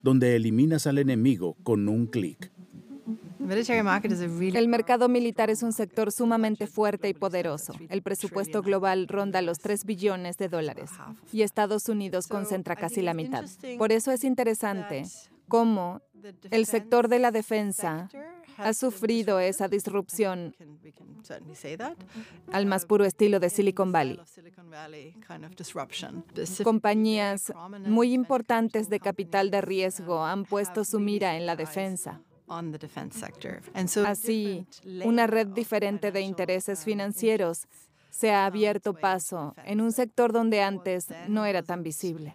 donde eliminas al enemigo con un clic. El mercado militar es un sector sumamente fuerte y poderoso. El presupuesto global ronda los 3 billones de dólares y Estados Unidos concentra casi la mitad. Por eso es interesante cómo el sector de la defensa ha sufrido esa disrupción al más puro estilo de Silicon Valley. Compañías muy importantes de capital de riesgo han puesto su mira en la defensa. Así, una red diferente de intereses financieros se ha abierto paso en un sector donde antes no era tan visible.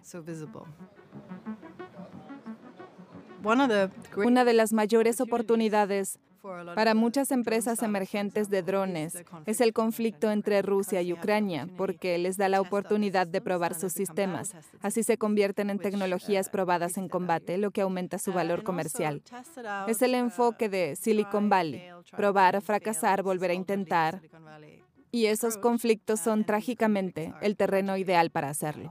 Una de las mayores oportunidades para muchas empresas emergentes de drones es el conflicto entre Rusia y Ucrania, porque les da la oportunidad de probar sus sistemas. Así se convierten en tecnologías probadas en combate, lo que aumenta su valor comercial. Es el enfoque de Silicon Valley: probar, fracasar, volver a intentar. Y esos conflictos son trágicamente el terreno ideal para hacerlo.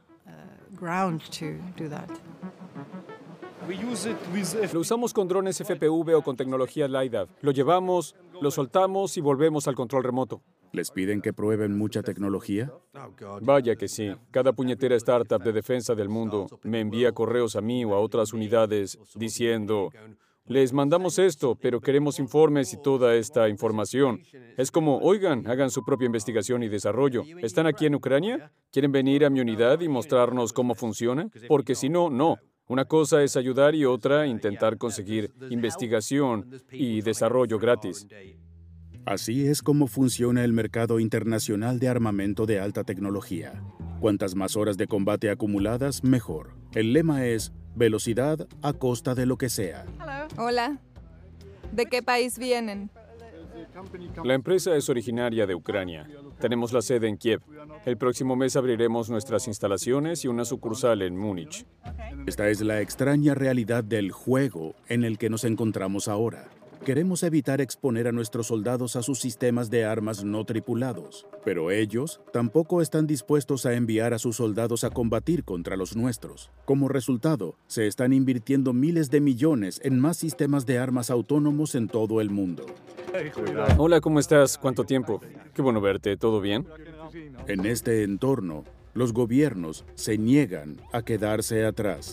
Lo usamos con drones FPV o con tecnología LiDAR. Lo llevamos, lo soltamos y volvemos al control remoto. ¿Les piden que prueben mucha tecnología? Vaya que sí. Cada puñetera startup de defensa del mundo me envía correos a mí o a otras unidades diciendo: les mandamos esto, pero queremos informes y toda esta información. Es como: oigan, hagan su propia investigación y desarrollo. ¿Están aquí en Ucrania? ¿Quieren venir a mi unidad y mostrarnos cómo funciona? Porque si no, no. Una cosa es ayudar y otra intentar conseguir investigación y desarrollo gratis. Así es como funciona el mercado internacional de armamento de alta tecnología. Cuantas más horas de combate acumuladas, mejor. El lema es: velocidad a costa de lo que sea. Hola. ¿De qué país vienen? La empresa es originaria de Ucrania. Tenemos la sede en Kiev. El próximo mes abriremos nuestras instalaciones y una sucursal en Múnich. Esta es la extraña realidad del juego en el que nos encontramos ahora. Queremos evitar exponer a nuestros soldados a sus sistemas de armas no tripulados, pero ellos tampoco están dispuestos a enviar a sus soldados a combatir contra los nuestros. Como resultado, se están invirtiendo miles de millones en más sistemas de armas autónomos en todo el mundo. Hola, ¿cómo estás? ¿Cuánto tiempo? Qué bueno verte. ¿Todo bien? En este entorno, los gobiernos se niegan a quedarse atrás.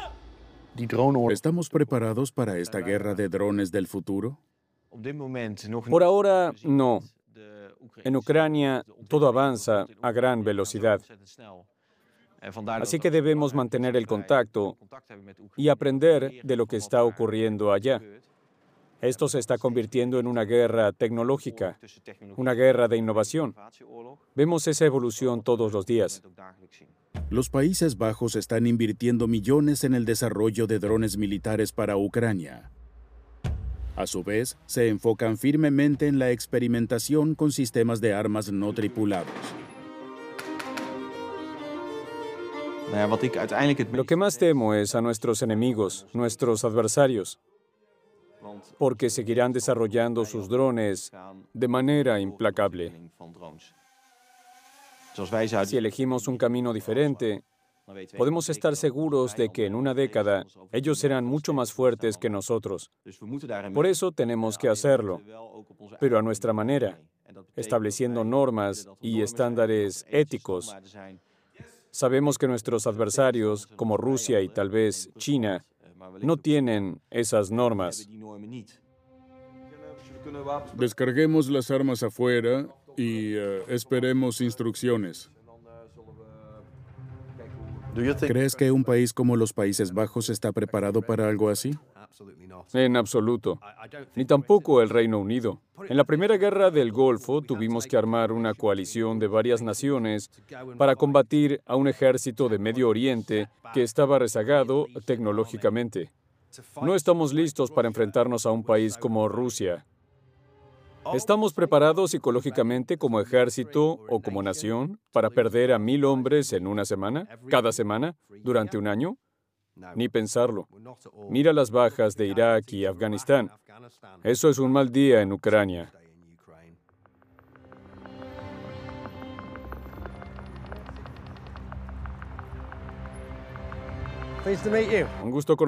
¿Estamos preparados para esta guerra de drones del futuro? Por ahora, no. En Ucrania, todo avanza a gran velocidad. Así que debemos mantener el contacto y aprender de lo que está ocurriendo allá. Esto se está convirtiendo en una guerra tecnológica, una guerra de innovación. Vemos esa evolución todos los días. Los Países Bajos están invirtiendo millones en el desarrollo de drones militares para Ucrania. A su vez, se enfocan firmemente en la experimentación con sistemas de armas no tripulados. Lo que más temo es a nuestros enemigos, nuestros adversarios, porque seguirán desarrollando sus drones de manera implacable. Si elegimos un camino diferente, podemos estar seguros de que en una década ellos serán mucho más fuertes que nosotros. Por eso tenemos que hacerlo, pero a nuestra manera, estableciendo normas y estándares éticos. Sabemos que nuestros adversarios, como Rusia y tal vez China, no tienen esas normas. Descarguemos las armas afuera y esperemos instrucciones. ¿Crees que un país como los Países Bajos está preparado para algo así? En absoluto. Ni tampoco el Reino Unido. En la Primera Guerra del Golfo tuvimos que armar una coalición de varias naciones para combatir a un ejército de Medio Oriente que estaba rezagado tecnológicamente. No estamos listos para enfrentarnos a un país como Rusia. ¿Estamos preparados psicológicamente como ejército o como nación para perder a 1,000 hombres en una semana, cada semana, durante un año? Ni pensarlo. Mira las bajas de Irak y Afganistán. Eso es un mal día en Ucrania. Un gusto conocer.